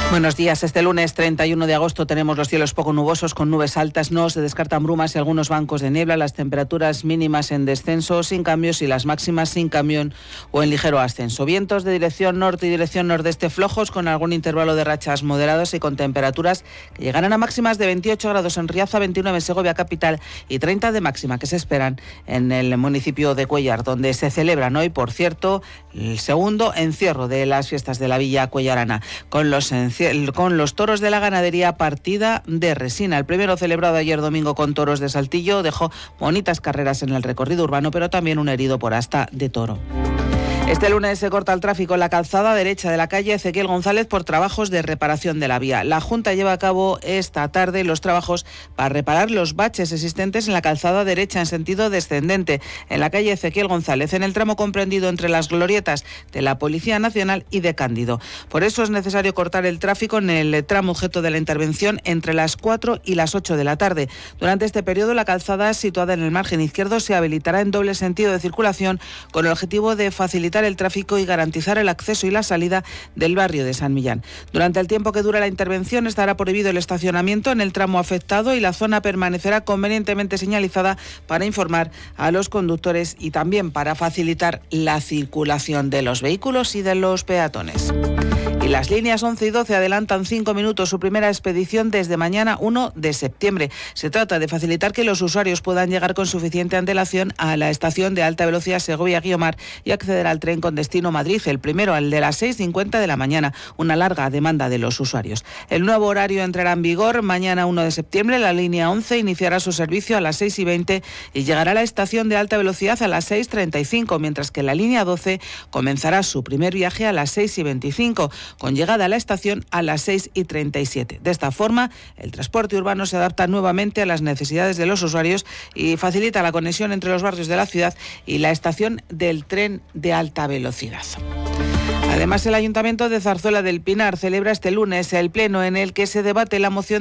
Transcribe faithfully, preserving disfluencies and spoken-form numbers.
Buenos días. Este lunes treinta y uno de agosto tenemos los cielos poco nubosos con nubes altas. No se descartan brumas y algunos bancos de niebla. Las temperaturas mínimas en descenso sin cambios y las máximas sin cambio o en ligero ascenso. Vientos de dirección norte y dirección nordeste flojos con algún intervalo de rachas moderados y con temperaturas que llegarán a máximas de veintiocho grados en Riaza, veintinueve en Segovia capital y treinta de máxima que se esperan en el municipio de Cuéllar, donde se celebran hoy, por cierto, el segundo encierro de las fiestas de la Villa Cuellarana. Con los con los toros de la ganadería partida de resina. El primero, celebrado ayer domingo con toros de Saltillo, dejó bonitas carreras en el recorrido urbano, pero también un herido por asta de toro. Este lunes se corta el tráfico en la calzada derecha de la calle Ezequiel González por trabajos de reparación de la vía. La Junta lleva a cabo esta tarde los trabajos para reparar los baches existentes en la calzada derecha en sentido descendente en la calle Ezequiel González, en el tramo comprendido entre las glorietas de la Policía Nacional y de Cándido. Por eso es necesario cortar el tráfico en el tramo objeto de la intervención entre las cuatro y las ocho de la tarde. Durante este periodo, la calzada situada en el margen izquierdo se habilitará en doble sentido de circulación con el objetivo de facilitar el tráfico y garantizar el acceso y la salida del barrio de San Millán. Durante el tiempo que dura la intervención estará prohibido el estacionamiento en el tramo afectado y la zona permanecerá convenientemente señalizada para informar a los conductores y también para facilitar la circulación de los vehículos y de los peatones. Y las líneas once y doce adelantan cinco minutos su primera expedición desde mañana uno de septiembre. Se trata de facilitar que los usuarios puedan llegar con suficiente antelación a la estación de alta velocidad Segovia-Guiomar y acceder al tren con destino Madrid, el primero, al de las seis cincuenta de la mañana, una larga demanda de los usuarios. El nuevo horario entrará en vigor mañana uno de septiembre. La línea once iniciará su servicio a las seis y veinte y llegará a la estación de alta velocidad a las seis treinta y cinco, mientras que la línea doce comenzará su primer viaje a las seis y veinticinco. Con llegada a la estación a las seis y treinta y siete. De esta forma, el transporte urbano se adapta nuevamente a las necesidades de los usuarios y facilita la conexión entre los barrios de la ciudad y la estación del tren de alta velocidad. Además, el Ayuntamiento de Zarzuela del Pinar celebra este lunes el pleno en el que se debate la moción